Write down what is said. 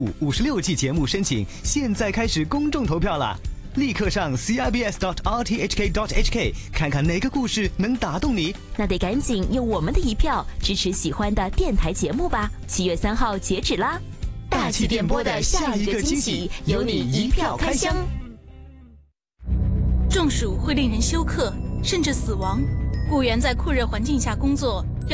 56季节目申请现在开始公众投票了，立刻上 cibs.rthk.hk 看看哪个故事能打动你。 那得赶紧用我们的一票支持喜欢的电台节目吧！7月3号截止啦！ 大气电波的下一个惊喜，由你一票开箱。 中暑会令人休克，甚至死亡。雇员在酷热环境下工作，